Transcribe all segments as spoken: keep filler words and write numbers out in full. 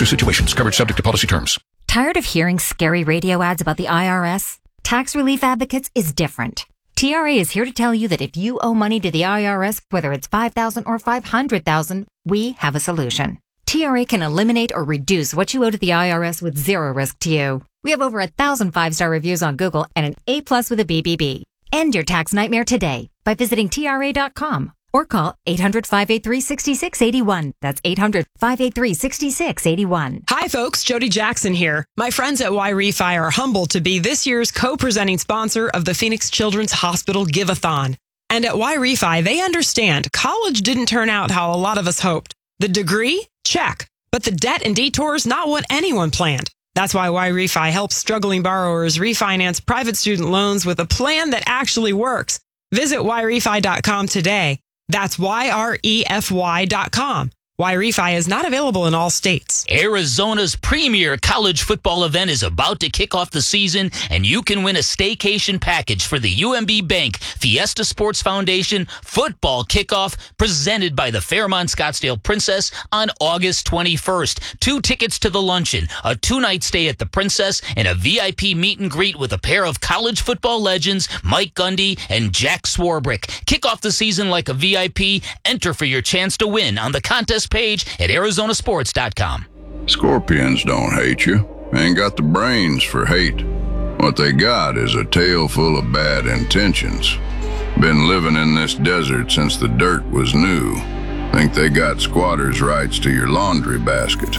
or situations. Coverage subject to policy terms. Tired of hearing scary radio ads about the I R S? Tax Relief Advocates is different. T R A is here to tell you that if you owe money to the I R S, whether it's five thousand dollars or five hundred thousand dollars, we have a solution. T R A can eliminate or reduce what you owe to the I R S with zero risk to you. We have over a thousand five-star reviews on Google and an A plus with a B B B. End your tax nightmare today by visiting T R A dot com or call eight hundred, five eight three, six six eight one. That's eight hundred, five eight three, six six eight one. Hi, folks. Jody Jackson here. My friends at Y-Refi are humbled to be this year's co-presenting sponsor of the Phoenix Children's Hospital Give-a-thon. And at Y-Refi, they understand college didn't turn out how a lot of us hoped. The degree? Check. But the debt and detours, not what anyone planned. That's why Y-Refi helps struggling borrowers refinance private student loans with a plan that actually works. Visit Y Refi dot com today. That's Y R E F Y dot com. Y-Refi is not available in all states. Arizona's premier college football event is about to kick off the season, and you can win a staycation package for the U M B Bank Fiesta Sports Foundation football kickoff presented by the Fairmont Scottsdale Princess on August twenty-first. Two tickets to the luncheon, a two-night stay at the Princess, and a V I P meet and greet with a pair of college football legends, Mike Gundy and Jack Swarbrick. Kick off the season like a V I P. Enter for your chance to win on the contest page at Arizona Sports dot com. Scorpions don't hate you. Ain't got the brains for hate. What they got is a tail full of bad intentions. Been living in this desert since the dirt was new. Think they got squatters' rights to your laundry basket.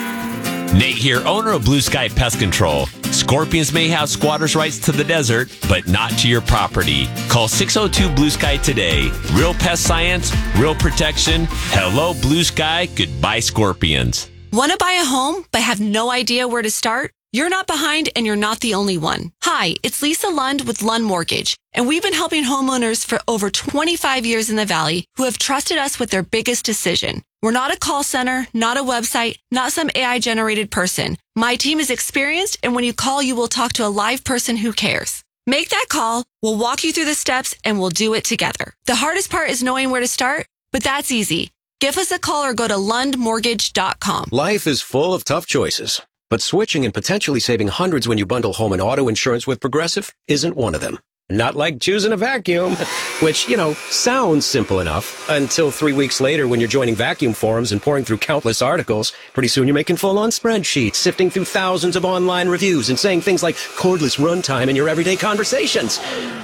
Nate here, owner of Blue Sky Pest Control. Scorpions may have squatters' rights to the desert, but not to your property. Call six oh two Blue Sky today. Real pest science, real protection. Hello, Blue Sky. Goodbye, Scorpions. Want to buy a home but have no idea where to start? You're not behind, and you're not the only one. Hi, it's Lisa Lund with Lund Mortgage, and we've been helping homeowners for over twenty-five years in the Valley who have trusted us with their biggest decision. We're not a call center, not a website, not some A I-generated person. My team is experienced, and when you call, you will talk to a live person who cares. Make that call, we'll walk you through the steps, and we'll do it together. The hardest part is knowing where to start, but that's easy. Give us a call or go to lund mortgage dot com. Life is full of tough choices, but switching and potentially saving hundreds when you bundle home and auto insurance with Progressive isn't one of them. Not like choosing a vacuum, which, you know, sounds simple enough until three weeks later when you're joining vacuum forums and pouring through countless articles. Pretty soon you're making full-on spreadsheets, sifting through thousands of online reviews and saying things like cordless runtime in your everyday conversations.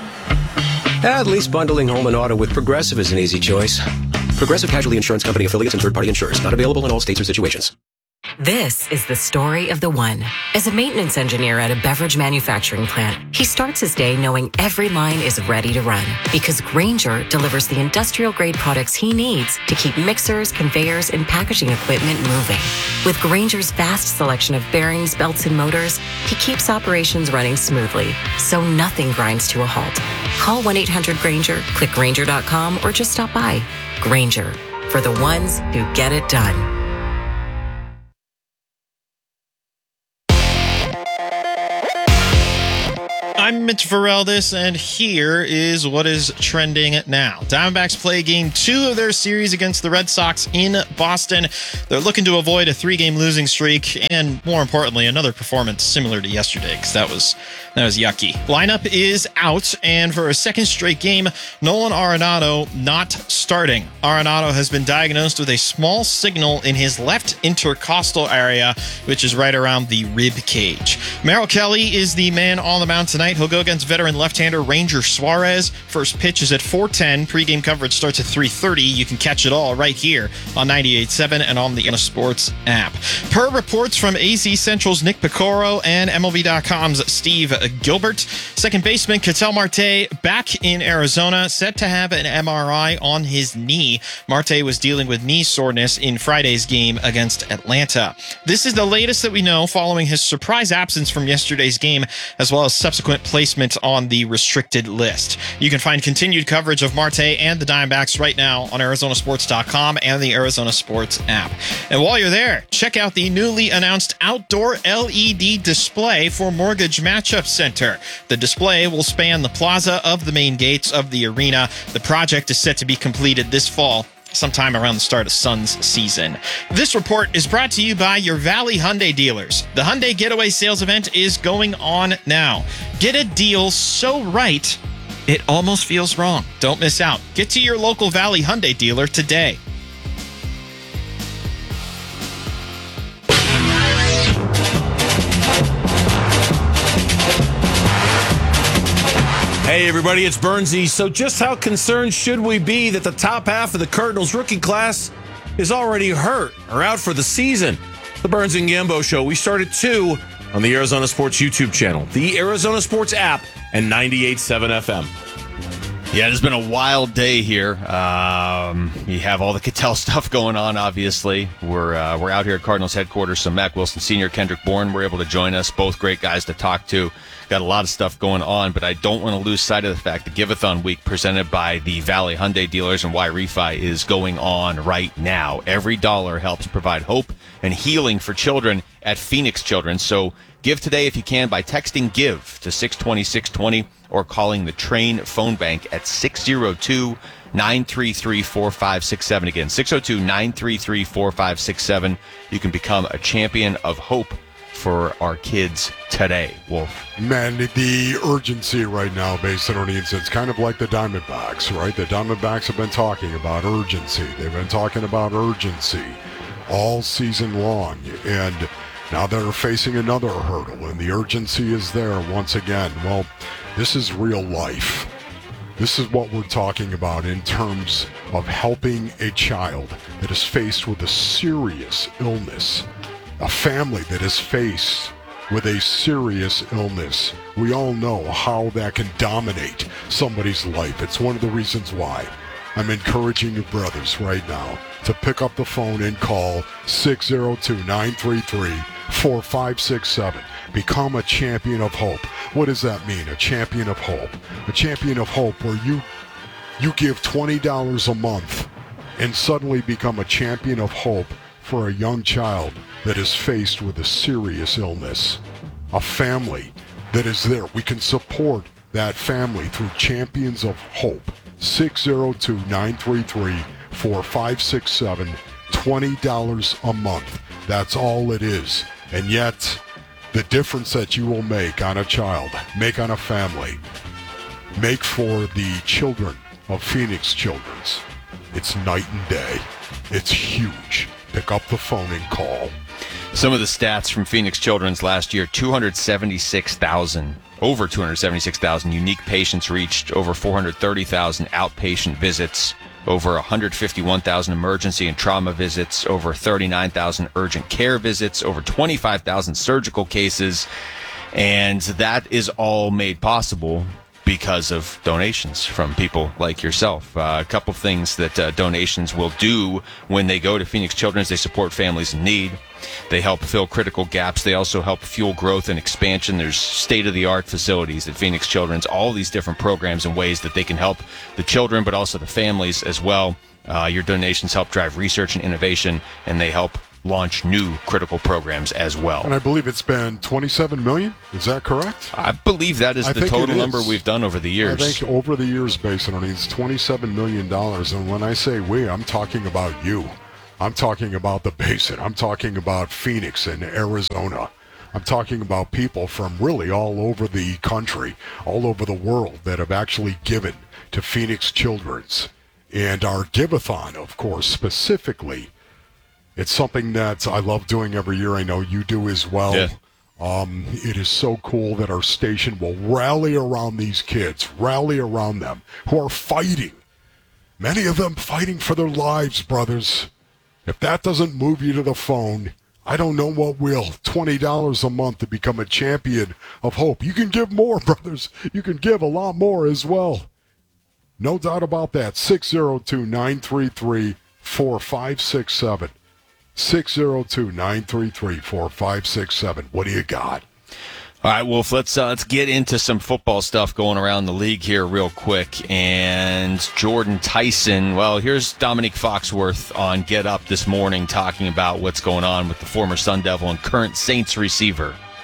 At least bundling home and auto with Progressive is an easy choice. Progressive Casualty Insurance Company affiliates and third-party insurers. Not available in all states or situations. This is the story of the one. As a maintenance engineer at a beverage manufacturing plant, he starts his day knowing every line is ready to run because Grainger delivers the industrial-grade products he needs to keep mixers, conveyors, and packaging equipment moving. With Grainger's vast selection of bearings, belts, and motors, he keeps operations running smoothly, so nothing grinds to a halt. Call one eight hundred Grainger, click Grainger dot com, or just stop by. Grainger, for the ones who get it done. I'm Mitch Vareldis, and here is what is trending now. Diamondbacks play game two of their series against the Red Sox in Boston. They're looking to avoid a three-game losing streak, and more importantly, another performance similar to yesterday, because that was that was yucky. Lineup is out, and for a second straight game, Nolan Arenado not starting. Arenado has been diagnosed with a small signal in his left intercostal area, which is right around the rib cage. Merrill Kelly is the man on the mound tonight. He'll go against veteran left-hander Ranger Suarez. First pitch is at four ten. Pre-game coverage starts at three thirty. You can catch it all right here on ninety-eight point seven and on the Sports app. Per reports from A Z Central's Nick Picoro and M L B dot com's Steve Gilbert, second baseman Ketel Marte back in Arizona, set to have an M R I on his knee. Marte was dealing with knee soreness in Friday's game against Atlanta. This is the latest that we know following his surprise absence from yesterday's game, as well as subsequent placement on the restricted list. You can find continued coverage of Marte and the Diamondbacks right now on Arizona Sports dot com and the Arizona Sports app. And while you're there, check out the newly announced outdoor L E D display for Mortgage Matchup Center. The display will span the plaza of the main gates of the arena. The project is set to be completed this fall sometime around the start of Suns season. This report is brought to you by your Valley Hyundai dealers. The Hyundai Getaway Sales event is going on now. Get a deal so right, it almost feels wrong. Don't miss out. Get to your local Valley Hyundai dealer today. Hey everybody, it's Bernsey. So just how concerned should we be that the top half of the Cardinals rookie class is already hurt or out for the season? The Burns and Gambo Show. We started two on the Arizona Sports YouTube channel, the Arizona Sports app, and ninety-eight point seven F M. Yeah, it's been a wild day here. Um, you have all the Cattell stuff going on, obviously. We're uh, we're out here at Cardinals headquarters, so Mac Wilson Senior, Kendrick Bourne were able to join us. Both great guys to talk to. Got a lot of stuff going on, but I don't want to lose sight of the fact that Giveathon Week presented by the Valley Hyundai dealers and Y-Refi is going on right now. Every dollar helps provide hope and healing for children at Phoenix Children. So give today if you can by texting GIVE to six twenty, six twenty or calling the Train phone bank at six oh two, nine three three, four five six seven. Again, six oh two, nine three three, four five six seven. You can become a champion of hope for our kids today, Wolf. Man, the urgency right now, based on it's, it's kind of like the Diamondbacks, right? The Diamondbacks have been talking about urgency. They've been talking about urgency all season long, and now they're facing another hurdle, and the urgency is there once again. Well, this is real life. This is what we're talking about in terms of helping a child that is faced with a serious illness. A family that is faced with a serious illness. We all know how that can dominate somebody's life. It's one of the reasons why I'm encouraging you brothers right now to pick up the phone and call six oh two, nine three three, four five six seven. Become a champion of hope. What does that mean, a champion of hope? A champion of hope where you you give twenty dollars a month and suddenly become a champion of hope for a young child that is faced with a serious illness. A family that is there. We can support that family through Champions of Hope. six oh two, nine three three, four five six seven. twenty dollars a month. That's all it is. And yet, the difference that you will make on a child, make on a family, make for the children of Phoenix Children's, it's night and day. It's huge. Pick up the phone and call. Some of the stats from Phoenix Children's last year: two hundred seventy-six thousand, over two hundred seventy-six thousand unique patients reached, over four hundred thirty thousand outpatient visits, over one hundred fifty-one thousand emergency and trauma visits, over thirty-nine thousand urgent care visits, over twenty-five thousand surgical cases, and that is all made possible because of donations from people like yourself. Uh, a couple of things that uh, donations will do when they go to Phoenix Children's: they support families in need. They help fill critical gaps. They also help fuel growth and expansion. There's state-of-the-art facilities at Phoenix Children's, all these different programs and ways that they can help the children, but also the families as well. Uh, your donations help drive research and innovation, and they help launch new critical programs as well. And I believe it's been twenty-seven million. Is that correct? I believe that is I the total number we've done over the years. I think over the years, based on it, it's twenty-seven million dollars. And when I say we, I'm talking about you. I'm talking about the Basin. I'm talking about Phoenix and Arizona. I'm talking about people from really all over the country, all over the world that have actually given to Phoenix Children's. And our Giveathon, of course, specifically, it's something that I love doing every year. I know you do as well. Yeah. Um, it is so cool that our station will rally around these kids, rally around them who are fighting. Many of them fighting for their lives, brothers. If that doesn't move you to the phone, I don't know what will. twenty dollars a month to become a champion of hope. You can give more, brothers. You can give a lot more as well. No doubt about that. six oh two, nine three three, four five six seven. six oh two, nine three three, four five six seven. What do you got? All right, Wolf, let's uh, let's get into some football stuff going around the league here real quick. And Jordan Tyson, well, here's Dominique Foxworth on Get Up this morning talking about what's going on with the former Sun Devil and current Saints receiver.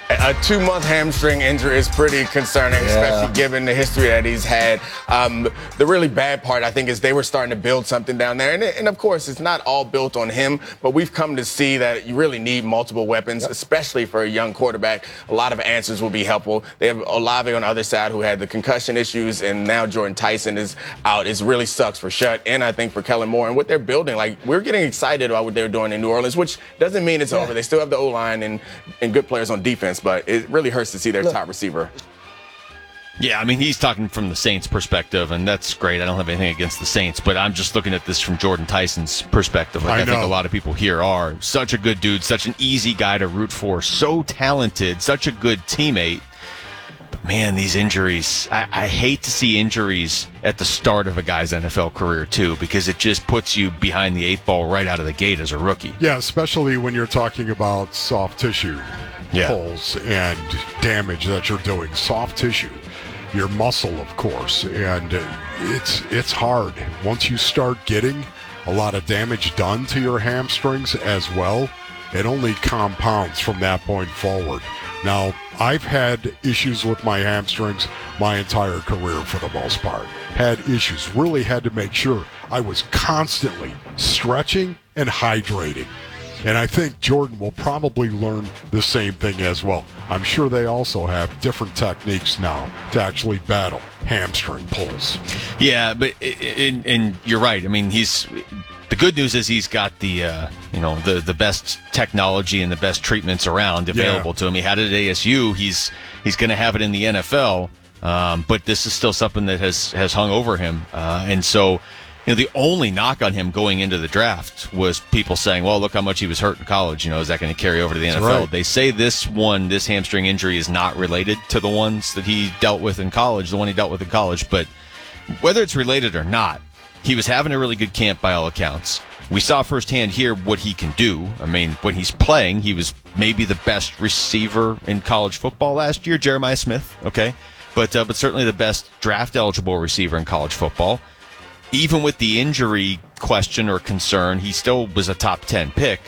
A two-month hamstring injury is pretty concerning, yeah. especially given the history that he's had. Um, the really bad part, I think, is they were starting to build something down there. And, and of course, it's not all built on him, but we've come to see that you really need multiple weapons, yep. especially for a young quarterback. A lot of answers will be helpful. They have Olave on the other side who had the concussion issues, and now Jordan Tyson is out. It really sucks for Shutt and I think for Kellen Moore. And what they're building, like, we're getting excited about what they're doing in New Orleans, which doesn't mean it's yeah. over. They still have the O-line and, and good players on defense, but it really hurts to see their Look. top receiver. Yeah, I mean, he's talking from the Saints' perspective, and that's great. I don't have anything against the Saints, but I'm just looking at this from Jordan Tyson's perspective. Like I, I think a lot of people here are. Such a good dude, such an easy guy to root for, so talented, such a good teammate. But man, these injuries, I, I hate to see injuries at the start of a guy's N F L career, too, because it just puts you behind the eight ball right out of the gate as a rookie. Yeah, especially when you're talking about soft tissue. Yeah. Pulls and damage that you're doing. Soft tissue, your muscle, of course, and it's it's hard. Once you start getting a lot of damage done to your hamstrings as well, it only compounds from that point forward. Now, I've had issues with my hamstrings my entire career for the most part. Had issues. Really had to make sure I was constantly stretching and hydrating. And I think Jordan will probably learn the same thing as well. I'm sure they also have different techniques now to actually battle hamstring pulls. Yeah, but and, and you're right. I mean, he's the good news is he's got the uh, you know the the best technology and the best treatments around available yeah. to him. He had it at A S U. He's he's going to have it in the N F L. Um, but this is still something that has has hung over him, uh, and so. You know, the only knock on him going into the draft was people saying, well, look how much he was hurt in college. You know, is that going to carry over to the N F L? Right. They say this one, this hamstring injury is not related to the ones that he dealt with in college, the one he dealt with in college. But whether it's related or not, he was having a really good camp by all accounts. We saw firsthand here what he can do. I mean, when he's playing, he was maybe the best receiver in college football last year, Jeremiah Smith, okay? But, uh, but certainly the best draft-eligible receiver in college football. Even with the injury question or concern, he still was a top ten pick.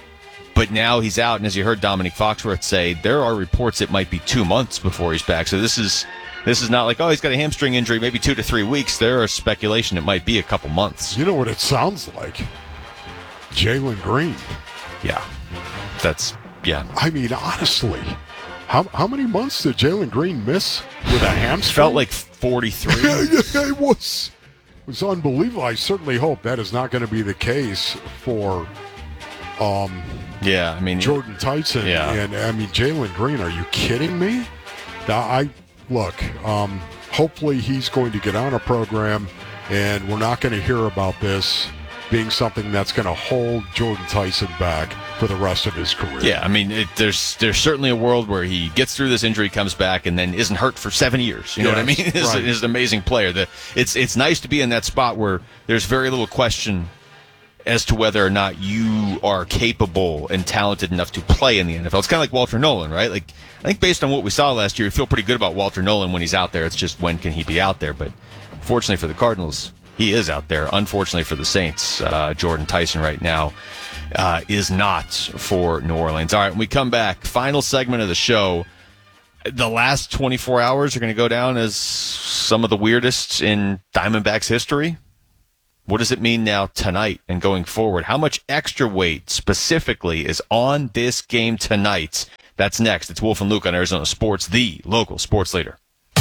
But now he's out, and as you heard Dominique Foxworth say, there are reports it might be two months before he's back. So this is this is not like, oh, he's got a hamstring injury, maybe two to three weeks. There is speculation it might be a couple months. You know what it sounds like? Jalen Green. Yeah. That's, yeah. I mean, honestly, how how many months did Jalen Green miss with a hamstring? Felt like forty-three. It was... It was unbelievable. I certainly hope that is not going to be the case for um, yeah, I mean Jordan Tyson. Yeah. And I mean Jalen Green. Are you kidding me? Now, I look. Um, hopefully, he's going to get on a program, and we're not going to hear about this being something that's going to hold Jordan Tyson back for the rest of his career. Yeah, I mean, it, there's there's certainly a world where he gets through this injury, comes back, and then isn't hurt for seven years. You know yes, what I mean? He's, right. he's an amazing player. The, it's it's nice to be in that spot where there's very little question as to whether or not you are capable and talented enough to play in the N F L. It's kind of like Walter Nolan, right? Like, I think based on what we saw last year, you feel pretty good about Walter Nolan when he's out there. It's just when can he be out there? But fortunately for the Cardinals, he is out there. Unfortunately for the Saints, uh, Jordan Tyson right now uh, is not for New Orleans. All right, when we come back, final segment of the show. The last twenty-four hours are going to go down as some of the weirdest in Diamondbacks history. What does it mean now tonight and going forward? How much extra weight specifically is on this game tonight? That's next. It's Wolf and Luke on Arizona Sports, the local sports leader.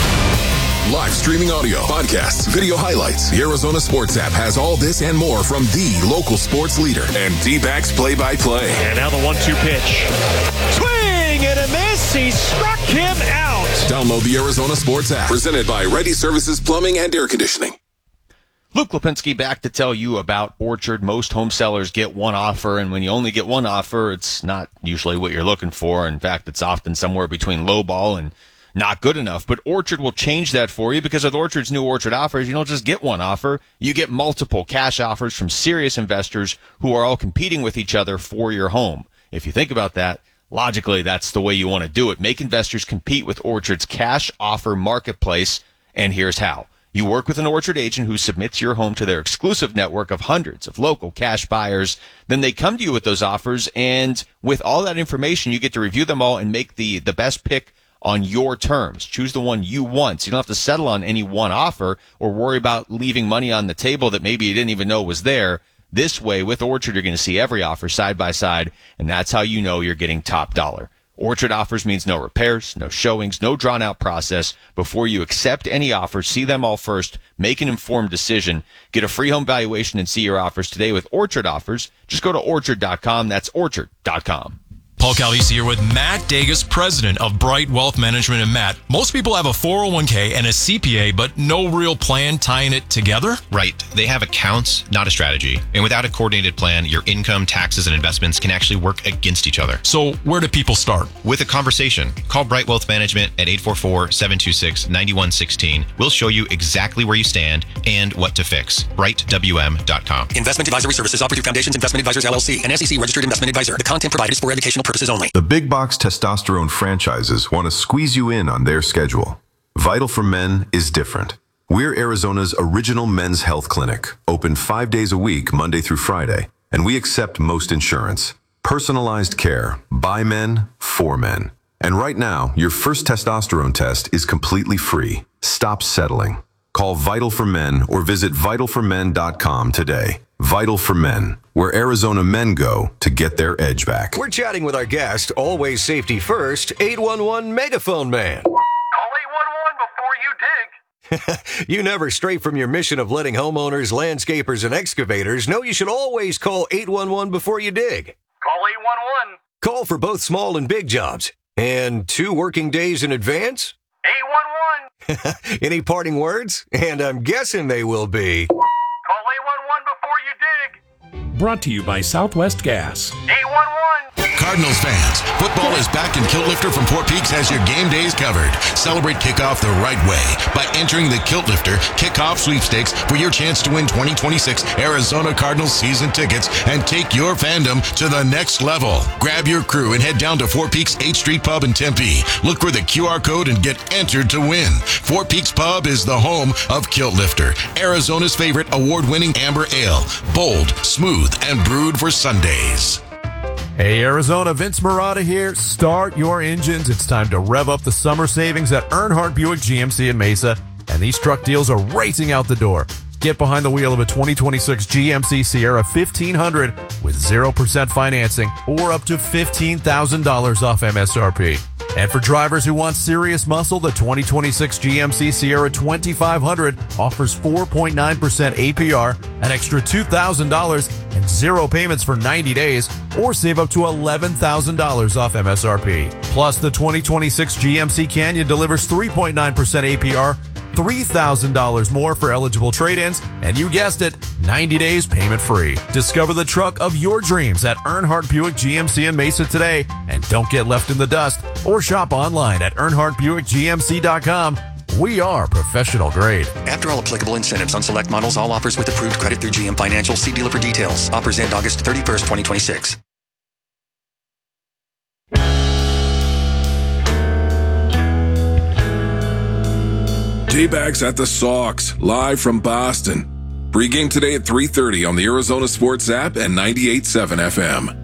Live streaming audio, podcasts, video highlights. The Arizona Sports app has all this and more from the local sports leader and D-backs play-by-play. And now the one two pitch. Swing and a miss. He struck him out. Download the Arizona Sports app. Presented by Ready Services Plumbing and Air Conditioning. Luke Lipinski back to tell you about Orchard. Most home sellers get one offer, and when you only get one offer, it's not usually what you're looking for. In fact, it's often somewhere between lowball and not good enough. But Orchard will change that for you, because with Orchard's new Orchard offers, you don't just get one offer. You get multiple cash offers from serious investors who are all competing with each other for your home. If you think about that, logically, that's the way you want to do it. Make investors compete with Orchard's cash offer marketplace, and here's how. You work with an Orchard agent who submits your home to their exclusive network of hundreds of local cash buyers. Then they come to you with those offers, and with all that information, you get to review them all and make the, the best pick on your terms. Choose the one you want. So you don't have to settle on any one offer or worry about leaving money on the table that maybe you didn't even know was there. This way, with Orchard, you're going to see every offer side by side, and that's how you know you're getting top dollar. Orchard offers means no repairs, no showings, no drawn-out process. Before you accept any offer, see them all first, make an informed decision. Get a free home valuation and see your offers today with Orchard offers. Just go to orchard dot com. That's orchard dot com. Paul Calvisi here with Matt Dagas, president of Bright Wealth Management. And Matt, most people have a four oh one k and a C P A, but no real plan tying it together? Right. They have accounts, not a strategy. And without a coordinated plan, your income, taxes, and investments can actually work against each other. So where do people start? With a conversation. Call Bright Wealth Management at eight four four, seven two six, nine one one six. We'll show you exactly where you stand and what to fix. bright w m dot com. Investment advisory services offered through Foundations Investment Advisors, L L C, an S E C registered investment advisor. The content provided is for educational purposes only. The big box testosterone franchises want to squeeze you in on their schedule. Vital for Men is different. We're Arizona's original men's health clinic, open five days a week, Monday through Friday, and we accept most insurance. Personalized care, by men, for men. And right now, your first testosterone test is completely free. Stop settling. Call Vital for Men or visit vital for men dot com today. Vital for Men, where Arizona men go to get their edge back. We're chatting with our guest, always safety first, eight one one Megaphone Man. Call eight one one before you dig. You never stray from your mission of letting homeowners, landscapers, and excavators know you should always call eight one one before you dig. Call eight one one. Call for both small and big jobs. And two working days in advance? eight one one. Any parting words? And I'm guessing they will be... Call eight one one before you dig. Brought to you by Southwest Gas. eight one one. Cardinals fans, football is back, and Kilt Lifter from Four Peaks has your game days covered. Celebrate kickoff the right way by entering the Kilt Lifter Kickoff Sweepstakes for your chance to win twenty twenty-six Arizona Cardinals season tickets and take your fandom to the next level. Grab your crew and head down to Four Peaks eighth Street Pub in Tempe. Look for the Q R code and get entered to win. Four Peaks Pub is the home of Kilt Lifter, Arizona's favorite award-winning amber ale. Bold, smooth, and brewed for Sundays. Hey Arizona, Vince Marotta here. Start your engines. It's time to rev up the summer savings at Earnhardt Buick G M C in Mesa, and these truck deals are racing out the door. Get behind the wheel of a twenty twenty-six G M C Sierra fifteen hundred with zero percent financing or up to fifteen thousand dollars off M S R P. And for drivers who want serious muscle, the twenty twenty-six G M C Sierra twenty-five hundred offers four point nine percent A P R, an extra two thousand dollars, and zero payments for ninety days, or save up to eleven thousand dollars off M S R P. Plus, the twenty twenty-six G M C Canyon delivers three point nine percent A P R, three thousand dollars more for eligible trade-ins, and you guessed it, ninety days payment free. Discover the truck of your dreams at Earnhardt Buick G M C in Mesa today, and don't get left in the dust, or shop online at earnhardt buick g m c dot com. We are professional grade. After all applicable incentives on select models, all offers with approved credit through G M Financial. See dealer for details. Offers end August thirty-first, twenty twenty-six. D-Bags at the Sox, live from Boston. Pre-game today at three thirty on the Arizona Sports app and ninety-eight point seven F M.